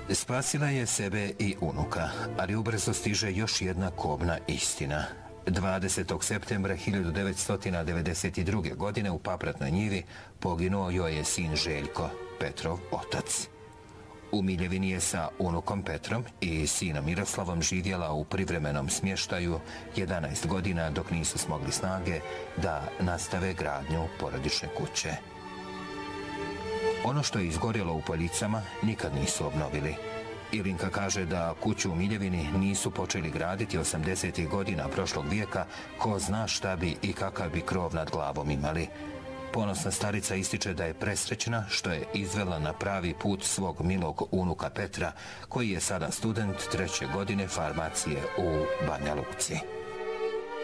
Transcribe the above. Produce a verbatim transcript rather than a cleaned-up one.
Spasila je sebe i unuka, ali ubrzo stiže još jedna kobna istina. dvadesetog septembra hiljadu devetsto devedeset druge. godine u Papratnoj njivi poginuo joj je sin Željko, Petrov otac. U Miljevini je sa unukom Petrom i sinom Miroslavom živjela u privremenom smještaju jedanaest godina dok nisu smogli snage da nastave gradnju porodične kuće. Ono što je izgorjelo u Poljicama nikad nisu obnovili. Ilinka kaže da kuću u Miljevini nisu počeli graditi osamdesetih godina prošlog vijeka, ko zna šta bi i kakav bi krov nad glavom imali. Ponosna starica ističe da je presrećna što je izvela na pravi put svog milog unuka Petra, koji je sada student treće godine farmacije u Banja Luci.